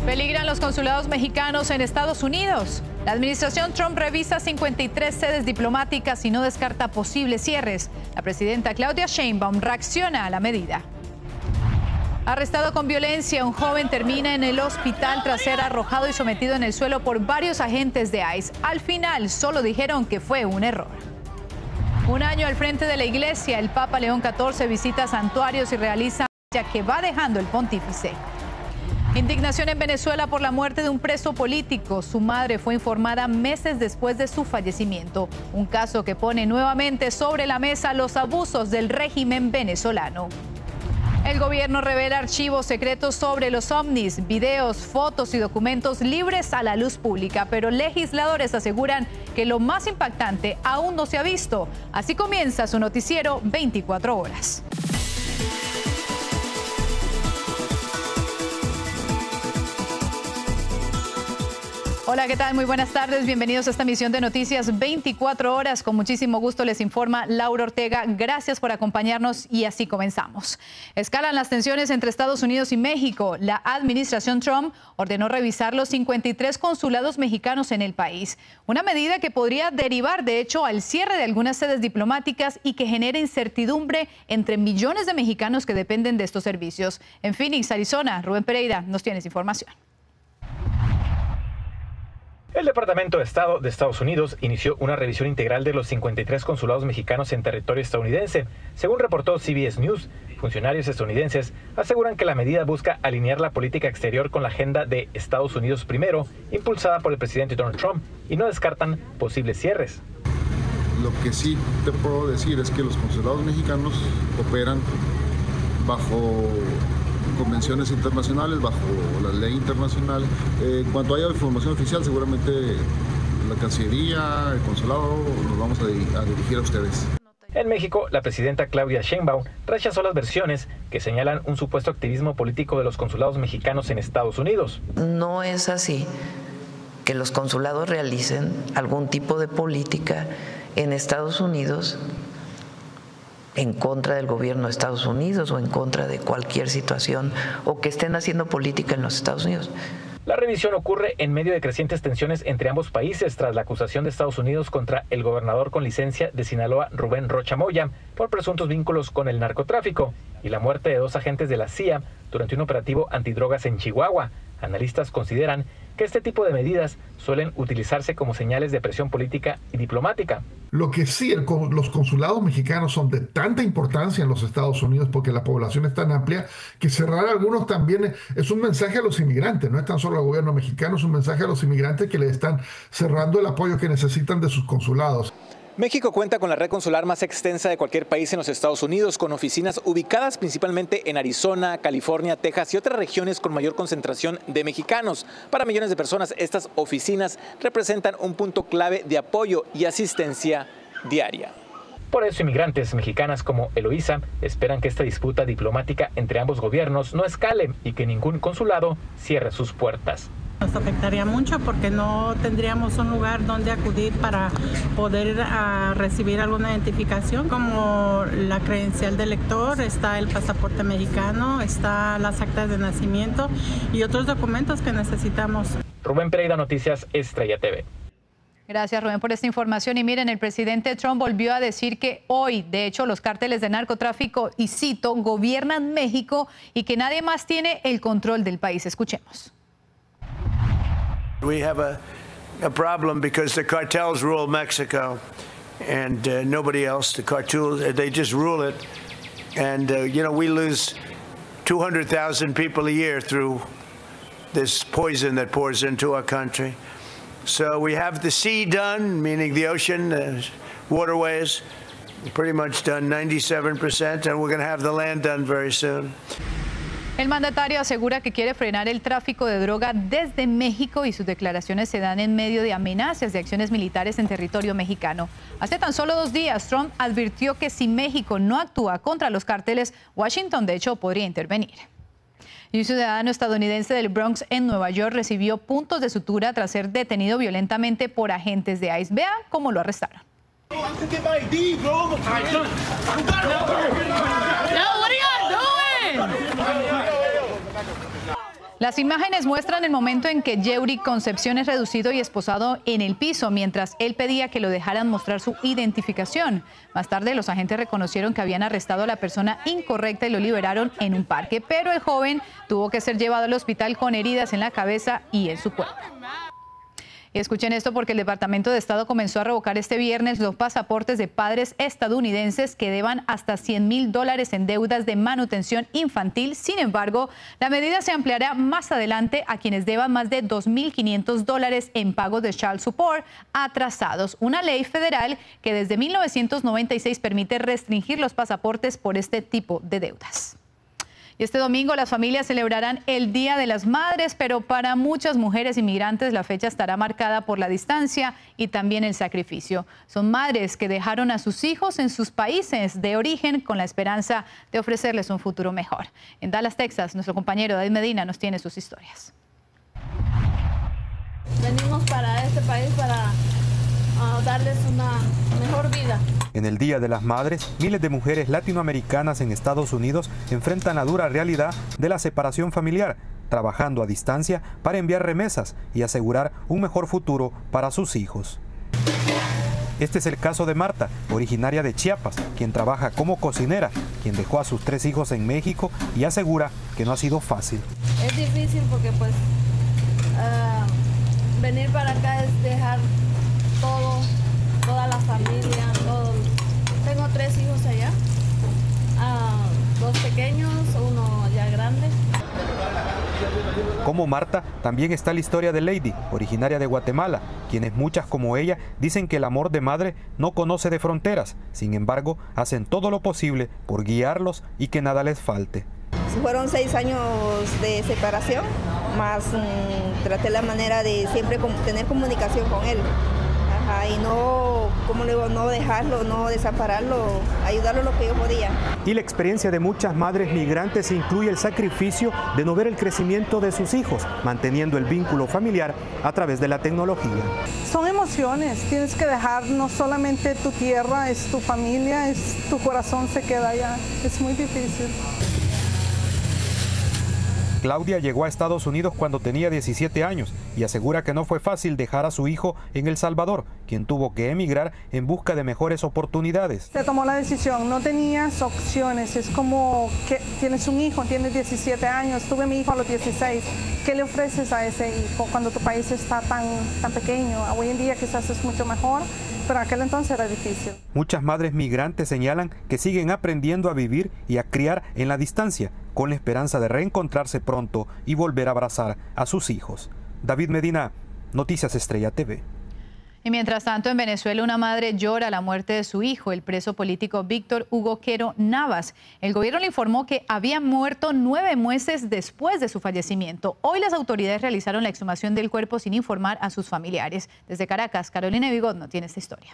Peligran los consulados mexicanos en Estados Unidos. La administración Trump revisa 53 sedes diplomáticas y no descarta posibles cierres. La presidenta Claudia Sheinbaum reacciona a la medida. Arrestado con violencia, un joven termina en el hospital tras ser arrojado y sometido en el suelo por varios agentes de ICE. Al final, solo dijeron que fue un error. Un año al frente de la iglesia, el Papa León XIV visita santuarios y realiza ya que va dejando el pontífice. Indignación en Venezuela por la muerte de un preso político. Su madre fue informada meses después de su fallecimiento. Un caso que pone nuevamente sobre la mesa los abusos del régimen venezolano. El gobierno revela archivos secretos sobre los ovnis, videos, fotos y documentos libres a la luz pública, pero legisladores aseguran que lo más impactante aún no se ha visto. Así comienza su noticiero 24 horas. Hola, ¿qué tal? Muy buenas tardes. Bienvenidos a esta emisión de Noticias 24 horas. Con muchísimo gusto les informa Laura Ortega. Gracias por acompañarnos y así comenzamos. Escalan las tensiones entre Estados Unidos y México. La administración Trump ordenó revisar los 53 consulados mexicanos en el país. Una medida que podría derivar, de hecho, al cierre de algunas sedes diplomáticas y que genere incertidumbre entre millones de mexicanos que dependen de estos servicios. En Phoenix, Arizona, Rubén Pereira nos tiene información. El Departamento de Estado de Estados Unidos inició una revisión integral de los 53 consulados mexicanos en territorio estadounidense. Según reportó CBS News, funcionarios estadounidenses aseguran que la medida busca alinear la política exterior con la agenda de Estados Unidos primero, impulsada por el presidente Donald Trump, y no descartan posibles cierres. Lo que sí te puedo decir es que los consulados mexicanos operan bajo convenciones internacionales, bajo la ley internacional. En cuanto haya información oficial, seguramente la Cancillería, el consulado, nos vamos a dirigir a ustedes. En México, la presidenta Claudia Sheinbaum rechazó las versiones que señalan un supuesto activismo político de los consulados mexicanos en Estados Unidos. No es así que los consulados realicen algún tipo de política en Estados Unidos en contra del gobierno de Estados Unidos o en contra de cualquier situación o que estén haciendo política en los Estados Unidos. La revisión ocurre en medio de crecientes tensiones entre ambos países tras la acusación de Estados Unidos contra el gobernador con licencia de Sinaloa, Rubén Rocha Moya, por presuntos vínculos con el narcotráfico y la muerte de 2 agentes de la CIA durante un operativo antidrogas en Chihuahua. Analistas consideran que este tipo de medidas suelen utilizarse como señales de presión política y diplomática. Lo que sí, los consulados mexicanos son de tanta importancia en los Estados Unidos porque la población es tan amplia que cerrar algunos también es un mensaje a los inmigrantes, no es tan solo al gobierno mexicano, es un mensaje a los inmigrantes que le están cerrando el apoyo que necesitan de sus consulados. México cuenta con la red consular más extensa de cualquier país en los Estados Unidos, con oficinas ubicadas principalmente en Arizona, California, Texas y otras regiones con mayor concentración de mexicanos. Para millones de personas, estas oficinas representan un punto clave de apoyo y asistencia diaria. Por eso, inmigrantes mexicanas como Eloísa esperan que esta disputa diplomática entre ambos gobiernos no escale y que ningún consulado cierre sus puertas. Nos afectaría mucho porque no tendríamos un lugar donde acudir para poder recibir alguna identificación, como la credencial de lector, está el pasaporte mexicano, está las actas de nacimiento y otros documentos que necesitamos. Rubén Pereira, Noticias Estrella TV. Gracias, Rubén, por esta información. Y miren, el presidente Trump volvió a decir que hoy, de hecho, los cárteles de narcotráfico, y cito, gobiernan México y que nadie más tiene el control del país. Escuchemos. We have a problem because the cartels rule Mexico and nobody else. The cartels, they just rule it. And, we lose 200,000 people a year through this poison that pours into our country. So we have the sea done, meaning the ocean, waterways, pretty much done 97%, and we're going to have the land done very soon. El mandatario asegura que quiere frenar el tráfico de droga desde México y sus declaraciones se dan en medio de amenazas de acciones militares en territorio mexicano. Hace tan solo 2 días, Trump advirtió que si México no actúa contra los cárteles, Washington, de hecho, podría intervenir. Y un ciudadano estadounidense del Bronx en Nueva York recibió puntos de sutura tras ser detenido violentamente por agentes de ICE. Vean cómo lo arrestaron. Las imágenes muestran el momento en que Yeuri Concepción es reducido y esposado en el piso mientras él pedía que lo dejaran mostrar su identificación. Más tarde, los agentes reconocieron que habían arrestado a la persona incorrecta y lo liberaron en un parque, pero el joven tuvo que ser llevado al hospital con heridas en la cabeza y en su cuerpo. Y escuchen esto porque el Departamento de Estado comenzó a revocar este viernes los pasaportes de padres estadounidenses que deban hasta $100,000 en deudas de manutención infantil. Sin embargo, la medida se ampliará más adelante a quienes deban más de $2,500 en pagos de child support atrasados. Una ley federal que desde 1996 permite restringir los pasaportes por este tipo de deudas. Y este domingo las familias celebrarán el Día de las Madres, pero para muchas mujeres inmigrantes la fecha estará marcada por la distancia y también el sacrificio. Son madres que dejaron a sus hijos en sus países de origen con la esperanza de ofrecerles un futuro mejor. En Dallas, Texas, nuestro compañero David Medina nos tiene sus historias. Venimos para este país para darles una mejor vida. En el Día de las Madres, miles de mujeres latinoamericanas en Estados Unidos enfrentan la dura realidad de la separación familiar, trabajando a distancia para enviar remesas y asegurar un mejor futuro para sus hijos. Este es el caso de Marta, originaria de Chiapas, quien trabaja como cocinera, quien dejó a sus 3 hijos en México y asegura que no ha sido fácil. Es difícil porque pues venir para acá es dejar todo, toda la familia, todo. Tengo 3 hijos allá, 2 pequeños, uno ya grande. Como Marta, también está la historia de Lady, originaria de Guatemala, quienes muchas como ella dicen que el amor de madre no conoce de fronteras. Sin embargo, hacen todo lo posible por guiarlos y que nada les falte. Fueron 6 años de separación, más traté la manera de siempre tener comunicación con él. Y no, como le digo, no dejarlo, no desampararlo, ayudarlo lo que yo podía. Y la experiencia de muchas madres migrantes incluye el sacrificio de no ver el crecimiento de sus hijos, manteniendo el vínculo familiar a través de la tecnología. Son emociones, tienes que dejar no solamente tu tierra, es tu familia, es tu corazón se queda allá, es muy difícil. Claudia llegó a Estados Unidos cuando tenía 17 años y asegura que no fue fácil dejar a su hijo en El Salvador, quien tuvo que emigrar en busca de mejores oportunidades. Se tomó la decisión, no tenías opciones, es como que tienes un hijo, tienes 17 años, tuve mi hijo a los 16, ¿qué le ofreces a ese hijo cuando tu país está tan pequeño? Hoy en día quizás es mucho mejor, pero en aquel entonces era difícil. Muchas madres migrantes señalan que siguen aprendiendo a vivir y a criar en la distancia, con la esperanza de reencontrarse pronto y volver a abrazar a sus hijos. David Medina, Noticias Estrella TV. Y mientras tanto, en Venezuela, una madre llora la muerte de su hijo, el preso político Víctor Hugo Quero Navas. El gobierno le informó que había muerto 9 meses después de su fallecimiento. Hoy las autoridades realizaron la exhumación del cuerpo sin informar a sus familiares. Desde Caracas, Carolina Vigot nos tiene esta historia.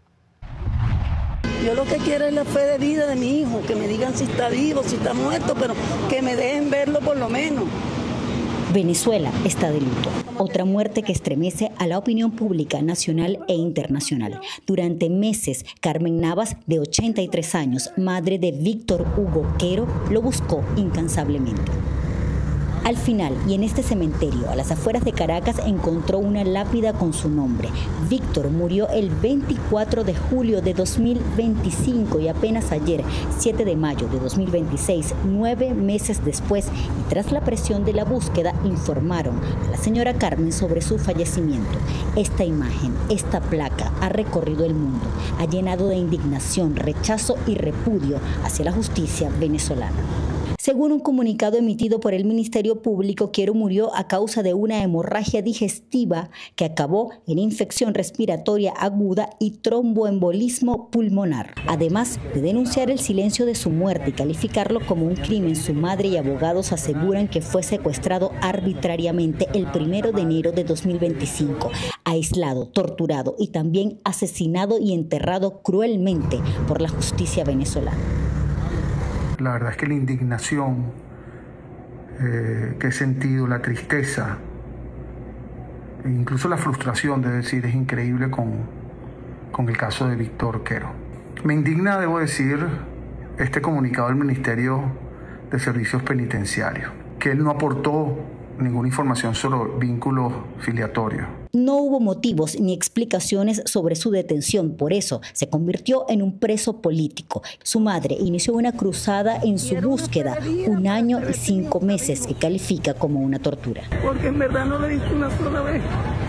Yo lo que quiero es la fe de vida de mi hijo, que me digan si está vivo, si está muerto, pero que me dejen verlo por lo menos. Venezuela está de luto. Otra muerte que estremece a la opinión pública nacional e internacional. Durante meses, Carmen Navas, de 83 años, madre de Víctor Hugo Quero, lo buscó incansablemente. Al final, y en este cementerio, a las afueras de Caracas, encontró una lápida con su nombre. Víctor murió el 24 de julio de 2025 y apenas ayer, 7 de mayo de 2026, 9 meses después, y tras la presión de la búsqueda, informaron a la señora Carmen sobre su fallecimiento. Esta imagen, esta placa, ha recorrido el mundo, ha llenado de indignación, rechazo y repudio hacia la justicia venezolana. Según un comunicado emitido por el Ministerio Público, Quero murió a causa de una hemorragia digestiva que acabó en infección respiratoria aguda y tromboembolismo pulmonar. Además de denunciar el silencio de su muerte y calificarlo como un crimen, su madre y abogados aseguran que fue secuestrado arbitrariamente el 1 de enero de 2025, aislado, torturado y también asesinado y enterrado cruelmente por la justicia venezolana. La verdad es que la indignación que he sentido, la tristeza, e incluso la frustración de decir, es increíble con el caso de Víctor Quero. Me indigna, debo decir, este comunicado del Ministerio de Servicios Penitenciarios, que él no aportó ninguna información sobre vínculos filiatorios. No hubo motivos ni explicaciones sobre su detención, por eso se convirtió en un preso político. Su madre inició una cruzada en su búsqueda, 1 año y 5 meses, que califica como una tortura. Porque en verdad no lo he visto una sola vez.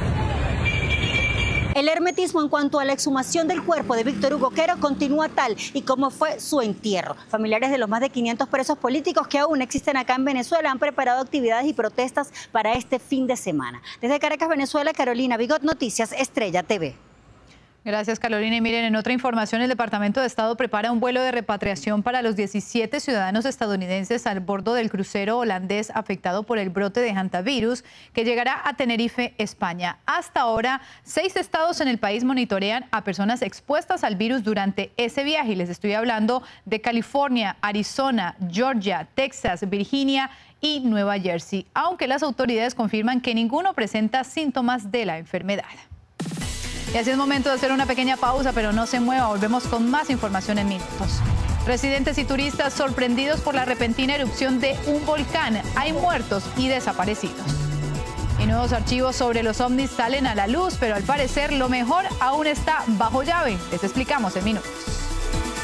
El hermetismo en cuanto a la exhumación del cuerpo de Víctor Hugo Quero continúa tal y como fue su entierro. Familiares de los más de 500 presos políticos que aún existen acá en Venezuela han preparado actividades y protestas para este fin de semana. Desde Caracas, Venezuela, Carolina Bigot, Noticias Estrella TV. Gracias, Carolina. Y miren, en otra información, el Departamento de Estado prepara un vuelo de repatriación para los 17 ciudadanos estadounidenses al bordo del crucero holandés afectado por el brote de hantavirus que llegará a Tenerife, España. Hasta ahora, 6 estados en el país monitorean a personas expuestas al virus durante ese viaje. Y les estoy hablando de California, Arizona, Georgia, Texas, Virginia y Nueva Jersey, aunque las autoridades confirman que ninguno presenta síntomas de la enfermedad. Y así es momento de hacer una pequeña pausa, pero no se mueva, volvemos con más información en minutos. Residentes y turistas sorprendidos por la repentina erupción de un volcán. Hay muertos y desaparecidos. Y nuevos archivos sobre los ovnis salen a la luz, pero al parecer lo mejor aún está bajo llave. Les explicamos en minutos.